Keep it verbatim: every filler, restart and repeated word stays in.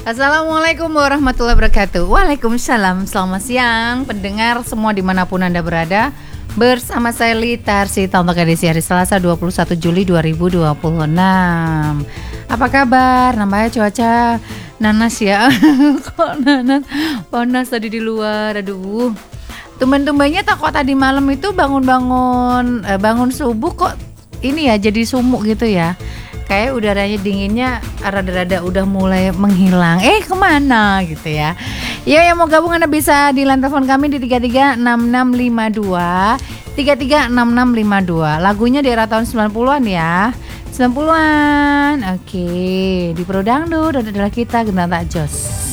Assalamualaikum warahmatullahi wabarakatuh. Waalaikumsalam. Selamat siang pendengar semua dimanapun Anda berada. Bersama saya Lita Arsita untuk edisi hari Selasa dua puluh satu Juli dua ribu dua puluh enam. Apa kabar? Namanya cuaca nanas ya. Kok nanas? Panas tadi di luar. Aduh. Tumben-tumbennya tak kok tadi malam itu bangun-bangun eh, bangun subuh kok ini ya jadi sumuk gitu ya. Kayak udaranya dinginnya rada-rada udah mulai menghilang. Eh kemana gitu ya. Ya yang mau gabung Anda bisa di line telepon kami di tiga tiga enam enam lima dua tiga tiga enam enam lima dua. Lagunya di era tahun sembilan puluhan ya. sembilan puluhan. Oke, di Pro Dangdut adalah kita Gendan Tak Jos.